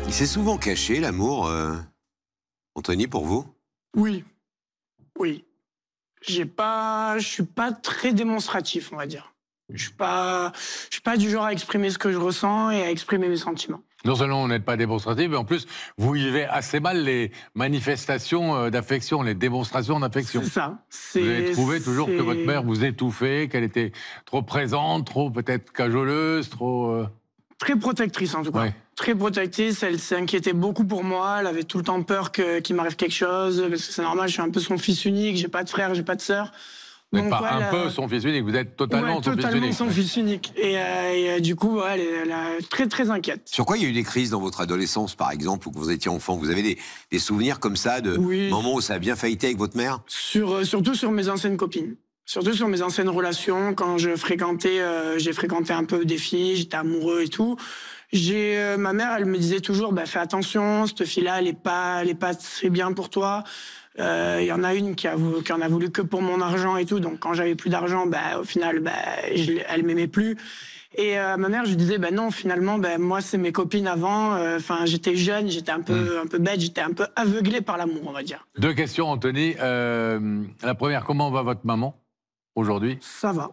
Il s'est souvent caché, l'amour, Anthony, pour vous? Oui, oui. Je suis pas très démonstratif, on va dire. Je suis pas du genre à exprimer ce que je ressens et à exprimer mes sentiments. Non seulement vous n'êtes pas démonstratif, mais en plus, vous vivez assez mal les manifestations d'affection, les démonstrations d'affection. C'est ça. Vous avez trouvé toujours que votre mère vous étouffait, qu'elle était trop présente, trop peut-être cajoleuse, trop... Très protectrice, en tout cas. Ouais. Très protectrice, elle s'inquiétait beaucoup pour moi, elle avait tout le temps peur qu'il m'arrive quelque chose, parce que c'est normal, je suis un peu son fils unique, j'ai pas de frère, j'ai pas de sœur. Vous n'êtes pas un peu son fils unique, vous êtes totalement son fils unique. Totalement son fils unique. Et du coup, ouais, elle est très, très inquiète. Sur quoi il y a eu des crises dans votre adolescence, par exemple, ou quand vous étiez enfant? Vous avez des souvenirs comme ça de moments où ça a bien failli avec votre mère? Surtout sur mes anciennes copines. Surtout sur mes anciennes relations, quand j'ai fréquenté un peu des filles, j'étais amoureux et tout. Ma mère, elle me disait toujours, fais attention, cette fille-là, elle est pas très bien pour toi. Il y en a une qui en a voulu que pour mon argent et tout. Donc quand j'avais plus d'argent, au final, elle m'aimait plus. Et ma mère, je lui disais, non, finalement, moi, c'est mes copines avant. Enfin, j'étais jeune, j'étais un peu bête, j'étais un peu aveuglé par l'amour, on va dire. Deux questions, Anthony. La première, comment va votre maman aujourd'hui? Ça va.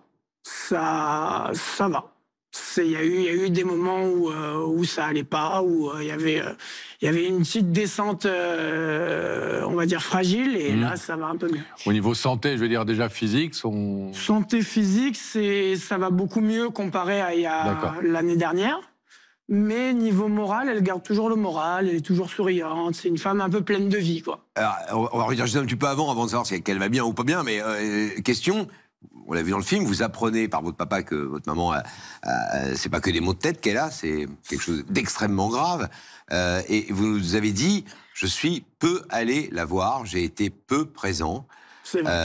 Ça va. Il y a eu des moments où ça allait pas, où il y avait une petite descente, on va dire fragile, et là ça va un peu mieux. Au niveau santé, je veux dire déjà physique, santé physique, ça va beaucoup mieux comparé à l'année dernière. Mais niveau moral, elle garde toujours le moral, elle est toujours souriante. C'est une femme un peu pleine de vie, quoi. Alors, on va revenir juste un petit peu avant de savoir si elle va bien ou pas bien, mais question. On l'a vu dans le film, vous apprenez par votre papa que votre maman, c'est pas que des maux de tête qu'elle a, c'est quelque chose d'extrêmement grave. Et vous nous avez dit, je suis peu allé la voir, j'ai été peu présent. C'est vrai.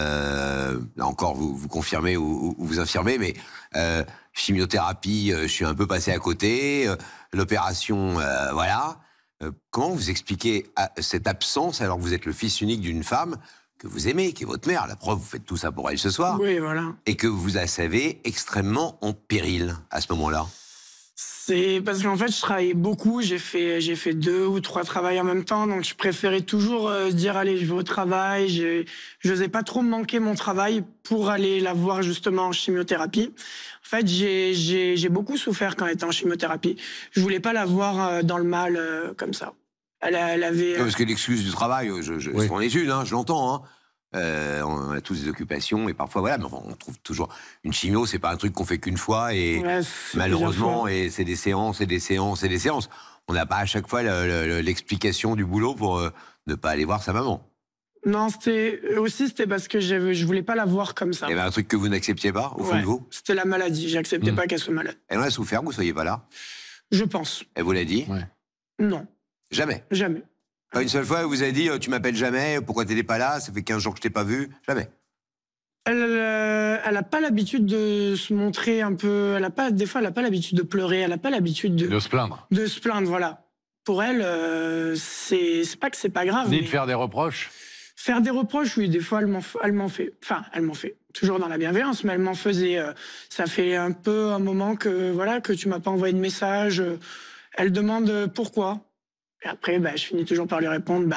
Là encore, vous confirmez ou vous infirmez, mais chimiothérapie, je suis un peu passé à côté. L'opération, voilà. Comment vous expliquez cette absence alors que vous êtes le fils unique d'une femme que vous aimez, qui est votre mère, la preuve, vous faites tout ça pour elle ce soir. Oui, voilà. Et que vous la savez extrêmement en péril à ce moment-là. C'est parce qu'en fait, je travaillais beaucoup, j'ai fait 2 ou 3 travails en même temps, donc je préférais toujours dire, allez, je vais au travail, je n'osais pas trop manquer mon travail pour aller la voir justement en chimiothérapie. En fait, j'ai beaucoup souffert quand elle était en chimiothérapie. Je voulais pas la voir dans le mal comme ça. Elle avait... Parce que l'excuse du travail, je m'en ai une, je l'entends. On a tous des occupations et parfois, voilà, mais enfin, on trouve toujours... Une chimio, c'est pas un truc qu'on fait qu'une fois et malheureusement, et c'est des séances et des séances et des séances. On n'a pas à chaque fois l'explication du boulot pour ne pas aller voir sa maman. Non, c'était parce que je voulais pas la voir comme ça. Il y avait un truc que vous n'acceptiez pas, au fond de vous? C'était la maladie, j'acceptais pas qu'elle soit malade. Elle en a souffert que vous soyez pas là? Je pense. Elle vous l'a dit? Non. Jamais? Jamais. Pas une seule fois, elle vous a dit, tu m'appelles jamais, pourquoi t'étais pas là, ça fait 15 jours que je t'ai pas vu? Jamais? Elle a pas l'habitude de se montrer un peu... Des fois, elle a pas l'habitude de pleurer, elle a pas l'habitude de... De se plaindre. De se plaindre, voilà. Pour elle, c'est pas que c'est pas grave. Ni de faire des reproches? Faire des reproches, oui, des fois, elle m'en fait. Enfin, elle m'en fait. Toujours dans la bienveillance, mais elle m'en faisait. Ça fait un moment que tu m'as pas envoyé de message. Elle demande pourquoi. Et après, je finis toujours par lui répondre,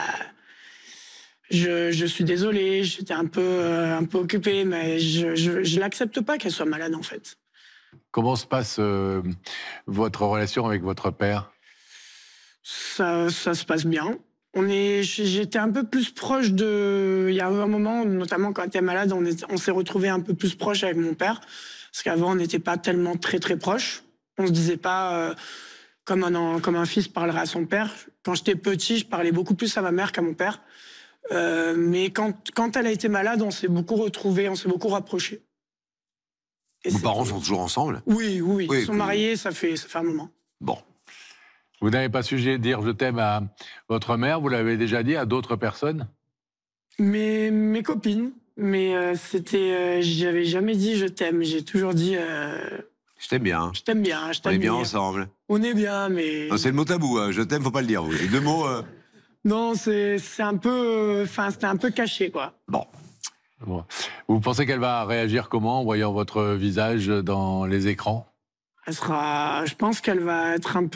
je suis désolé, j'étais un peu occupé, mais je l'accepte pas qu'elle soit malade, en fait. Comment se passe votre relation avec votre père? Ça se passe bien. J'étais un peu plus proche il y a eu un moment, notamment quand elle était malade, on s'est retrouvés un peu plus proche avec mon père. Parce qu'avant, on n'était pas tellement très, très proches. On se disait pas comme un fils parlerait à son père. Quand j'étais petit, je parlais beaucoup plus à ma mère qu'à mon père. Mais quand elle a été malade, on s'est beaucoup retrouvés, on s'est beaucoup rapprochés. Vos parents sont toujours ensemble? Oui. Ils sont mariés, ça fait un moment. Bon. Vous n'avez pas su dire je t'aime à votre mère, vous l'avez déjà dit à d'autres personnes? Mes copines, mais j'avais jamais dit je t'aime, j'ai toujours dit... Je t'aime bien. Je t'aime bien, je t'aime bien. On est bien ensemble. On est bien, mais... C'est le mot tabou, je t'aime, faut pas le dire. Les 2 mots... Non, c'est un peu... c'était un peu caché, quoi. Bon. Vous pensez qu'elle va réagir comment en voyant votre visage dans les écrans? Je pense qu'elle va être un peu...